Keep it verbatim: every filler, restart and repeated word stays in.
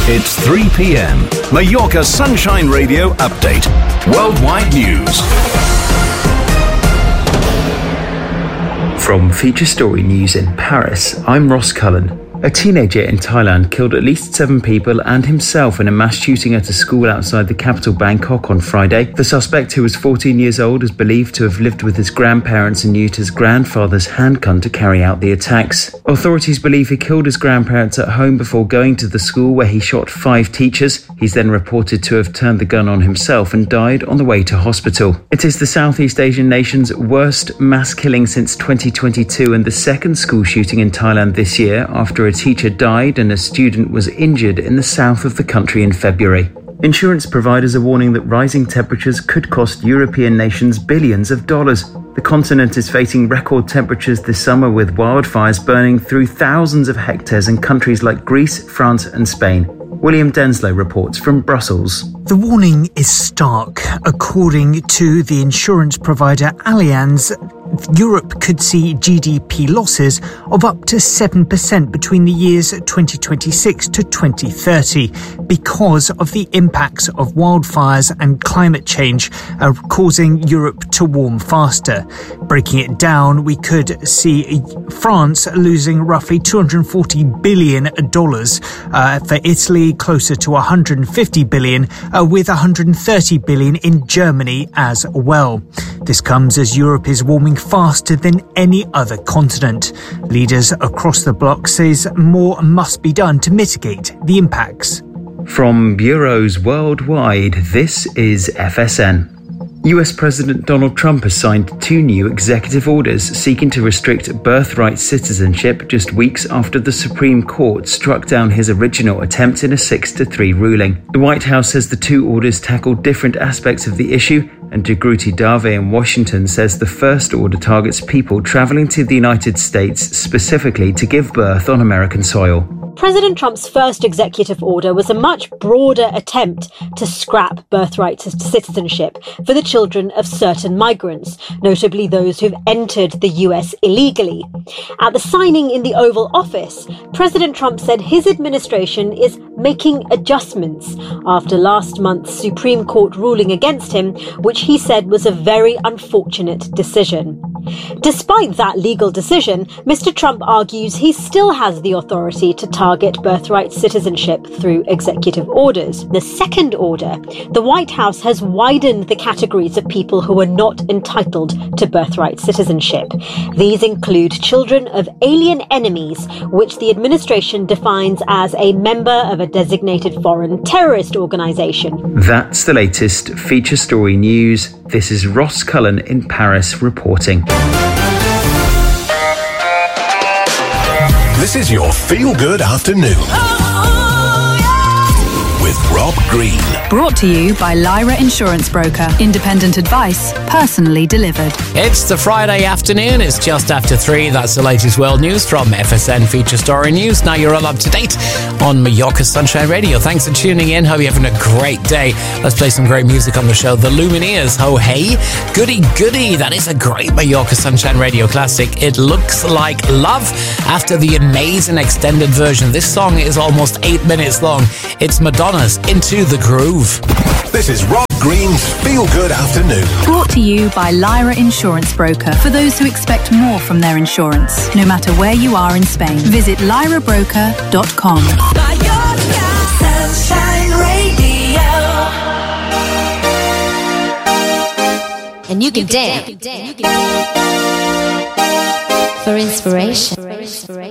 It's three p.m. Mallorca Sunshine Radio Update. Worldwide news. From Feature Story News in Paris, I'm Ross Cullen. A teenager in Thailand killed at least seven people and himself in a mass shooting at a school outside the capital Bangkok on Friday. The suspect, who was fourteen years old, is believed to have lived with his grandparents and used his grandfather's handgun to carry out the attacks. Authorities believe he killed his grandparents at home before going to the school, where he shot five teachers. He's then reported to have turned the gun on himself and died on the way to hospital. It is the Southeast Asian nation's worst mass killing since twenty twenty-two and the second school shooting in Thailand this year, after a teacher died and a student was injured in the south of the country in February. Insurance providers are warning that rising temperatures could cost European nations billions of dollars. The continent is facing record temperatures this summer, with wildfires burning through thousands of hectares in countries like Greece, France and Spain. William Denslow reports from Brussels. The warning is stark. According to the insurance provider Allianz, Europe could see G D P losses of up to seven percent between the years twenty twenty-six to twenty thirty because of the impacts of wildfires and climate change uh, causing Europe to warm faster. Breaking it down, we could see France losing roughly two hundred forty billion dollars, uh, for Italy closer to one hundred fifty billion dollars, uh, with one hundred thirty billion dollars in Germany as well. This comes as Europe is warming faster than any other continent. Leaders across the bloc says more must be done to mitigate the impacts. From bureaus worldwide, this is F S N. U S President Donald Trump has signed two new executive orders seeking to restrict birthright citizenship just weeks after the Supreme Court struck down his original attempt in a six to three ruling. The White House says the two orders tackle different aspects of the issue, and Jagruti Dave in Washington says the first order targets people traveling to the United States specifically to give birth on American soil. President Trump's first executive order was a much broader attempt to scrap birthright citizenship for the children of certain migrants, notably those who've entered the U S illegally. At the signing in the Oval Office, President Trump said his administration is making adjustments after last month's Supreme Court ruling against him, which he said was a very unfortunate decision. Despite that legal decision, Mister Trump argues he still has the authority to target birthright citizenship through executive orders. The second order, the White House has widened the categories of people who are not entitled to birthright citizenship. These include children of alien enemies, which the administration defines as a member of a designated foreign terrorist organization. That's the latest Feature Story News. This is Ross Cullen in Paris reporting. This is your feel-good afternoon. Oh, yeah. With Rob Green. Brought to you by Lyra Insurance Broker. Independent advice, personally delivered. It's the Friday afternoon. It's just after three. That's the latest world news from F S N Feature Story News. Now you're all up to date on Mallorca Sunshine Radio. Thanks for tuning in. Hope you're having a great day. Let's play some great music on the show. The Lumineers, Ho Hey, Goody Goody. That is a great Mallorca Sunshine Radio classic. It Looks Like Love. After the amazing extended version, this song is almost eight minutes long. It's Madonna's Into the Groove. This is Rob Green's Feel Good Afternoon. Brought to you by Lyra Insurance Broker. For those who expect more from their insurance, no matter where you are in Spain, visit lyra broker dot com. Sunshine Radio. And you can dance for inspiration.